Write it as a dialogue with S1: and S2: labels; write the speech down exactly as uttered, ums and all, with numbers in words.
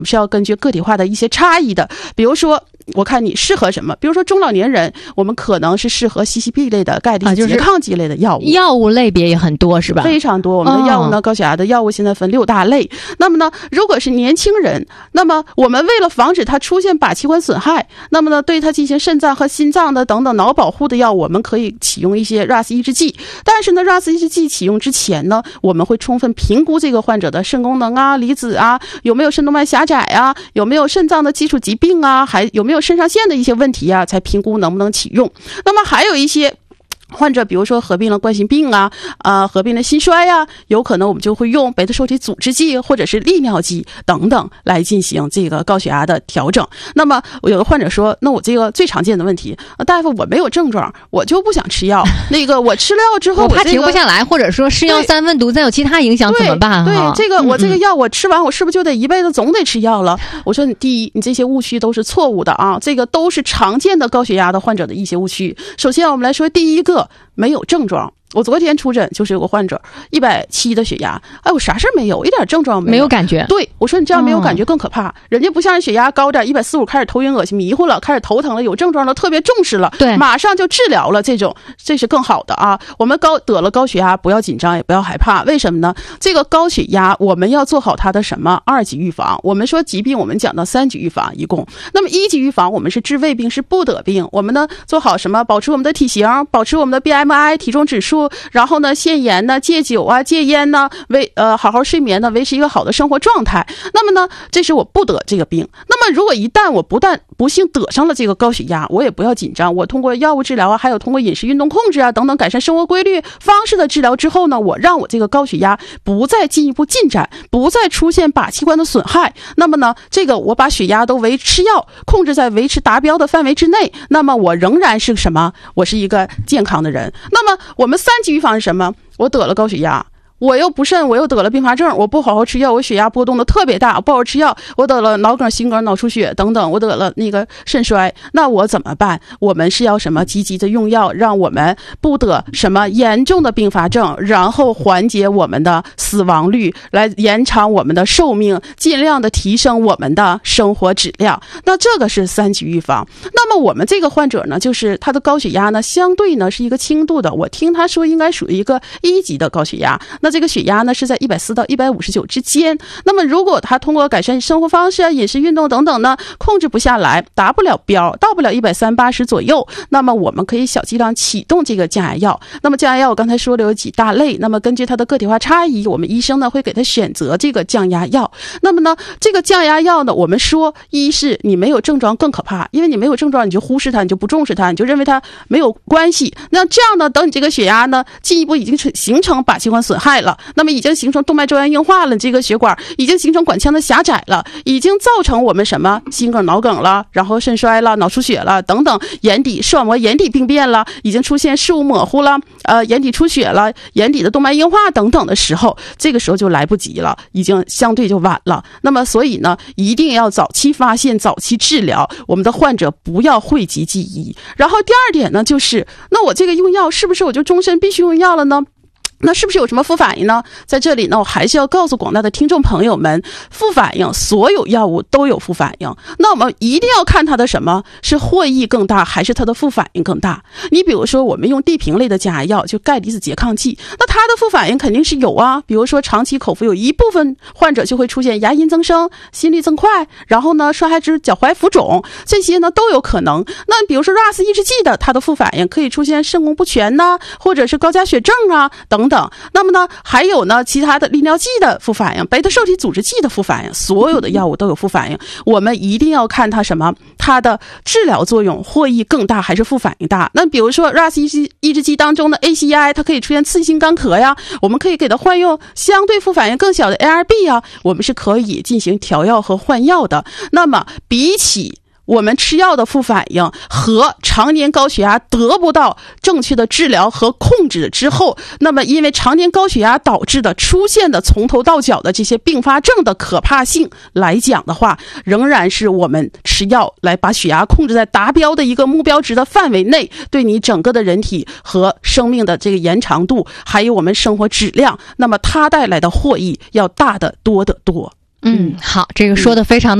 S1: 是要根据个体化的一些差异的。比如说我看你适合什么，比如说中老年人，我们可能是适合 C C B 类的钙离子拮抗剂类的药物、啊就是、
S2: 药物类别也很多是吧？
S1: 非常多。我们的药物呢、哦、高血压的药物现在分六大类。那么呢如果是年轻人，那么我们为了防止它出现靶器官损害，那么呢对它进行肾脏和心脏的等等脑保护的药，我们可以启用一些 R A S 抑制剂。但是呢 R A S 抑制剂启用之前呢，我们会充分评估这个患者的肾功能啊、离子啊，有没有肾动脉狭窄啊，有没有肾脏的基础疾病啊，还有没有肾上腺的一些问题啊，才评估能不能启用。那么还有一些患者比如说合并了冠心病啊啊、呃，合并了心衰啊，有可能我们就会用贝塔受体阻滞剂或者是利尿剂等等来进行这个高血压的调整。那么有的患者说，那我这个最常见的问题，大夫我没有症状，我就不想吃药，那个我吃了药之后
S2: 我怕停不下来，或者说吃药三分毒再有其他影响怎么办？
S1: 对，对这个我这个药我吃完我是不是就得一辈子总得吃药了？我说你第一，你这些误区都是错误的啊，这个都是常见的高血压的患者的一些误区。首先我们来说第一个，没有症状。我昨天出诊就是有个患者一百七的血压，哎，我啥事没有，一点症状没有，
S2: 没有感觉。
S1: 对，我说你这样没有感觉更可怕，哦、人家不像是血压高点一百四十五开始头晕恶心迷糊了，开始头疼了，有症状了，特别重视了，
S2: 对，
S1: 马上就治疗了，这种这是更好的啊。我们高得了高血压不要紧张也不要害怕，为什么呢？这个高血压我们要做好它的什么二级预防。我们说疾病我们讲到三级预防一共，那么一级预防我们是治未病是不得病，我们呢做好什么？保持我们的体型，保持我们的 B M I 体重指数，然后呢限盐呢、戒酒啊、戒烟呢，维呃好好睡眠呢，维持一个好的生活状态。那么呢，这是我不得这个病。那么如果一旦我不但不幸得上了这个高血压，我也不要紧张。我通过药物治疗啊，还有通过饮食运动控制啊等等改善生活规律方式的治疗之后呢，我让我这个高血压不再进一步进展，不再出现靶器官的损害。那么呢，这个我把血压都维持药控制在维持达标的范围之内，那么我仍然是什么？我是一个健康的人。那么我们三级预防是什么？我得了高血压，我又不慎，我又得了并发症，我不好好吃药，我血压波动的特别大，不好好吃药，我得了脑梗、心梗、脑出血等等，我得了那个肾衰，那我怎么办？我们是要什么？积极的用药，让我们不得什么严重的并发症，然后缓解我们的死亡率，来延长我们的寿命，尽量的提升我们的生活质量。那这个是三级预防。那么我们这个患者呢，就是他的高血压呢，相对呢是一个轻度的，我听他说应该属于一个一级的高血压。那这个血压呢是在一百四到一百五十九之间。那么如果他通过改善生活方式啊、饮食运动等等呢，控制不下来，达不了标，到不了一百三八十左右，那么我们可以小剂量启动这个降压药。那么降压药我刚才说了有几大类，那么根据它的个体化差异，我们医生呢会给他选择这个降压药。那么呢，这个降压药呢，我们说一是你没有症状更可怕，因为你没有症状你就忽视它，你就不重视它，你就认为它没有关系。那这样呢，等你这个血压呢进一步已经形成靶器官损害了，那么已经形成动脉粥样硬化了，这个血管已经形成管腔的狭窄了，已经造成我们什么心梗、脑梗了，然后肾衰了、脑出血了等等，眼底视网膜眼底病变了，已经出现视物模糊了，呃，眼底出血了，眼底的动脉硬化等等的时候，这个时候就来不及了，已经相对就晚了。那么所以呢，一定要早期发现、早期治疗，我们的患者不要讳疾忌医。然后第二点呢，就是那我这个用药是不是我就终身必须用药了呢？那是不是有什么副反应呢？在这里呢，我还是要告诉广大的听众朋友们，副反应所有药物都有副反应，那我们一定要看它的什么是获益更大还是它的副反应更大。你比如说我们用地平类的降压药，就钙离子拮抗剂，那它的副反应肯定是有啊，比如说长期口服，有一部分患者就会出现牙龈增生、心率增快，然后呢双下肢脚踝浮肿，这些呢都有可能。那比如说 R A S 抑制剂的，它的副反应可以出现肾功不全呢，或者是高加血症啊等等。那么呢，还有呢，其他的利尿剂的副反应、贝塔受体阻滞剂的副反应，所有的药物都有副反应。我们一定要看它什么，它的治疗作用获益更大还是副反应大。那比如说 R A S 抑制剂当中的 A C E I， 它可以出现刺激性干咳呀，我们可以给它换用相对副反应更小的 A R B 啊，我们是可以进行调药和换药的。那么比起我们吃药的副反应和常年高血压得不到正确的治疗和控制之后，那么因为常年高血压导致的出现的从头到脚的这些并发症的可怕性来讲的话，仍然是我们吃药来把血压控制在达标的一个目标值的范围内，对你整个的人体和生命的这个延长度，还有我们生活质量，那么它带来的获益要大得多得多。
S2: 嗯，好，这个说的非常的